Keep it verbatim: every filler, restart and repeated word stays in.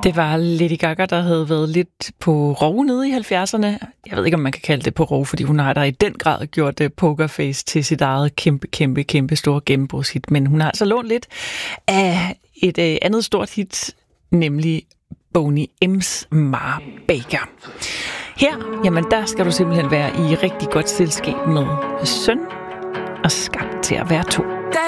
Det var Lady Gaga, der havde været lidt på rov nede i halvfjerdserne. Jeg ved ikke, om man kan kalde det på rov, fordi hun har der i den grad gjort Pokerface til sit eget kæmpe, kæmpe, kæmpe store gennembrudshit. Men hun har altså lånt lidt af et øh, andet stort hit, nemlig Boney M's Ma Baker. Her, jamen der skal du simpelthen være i rigtig godt selskab med søn og skabt til at være to.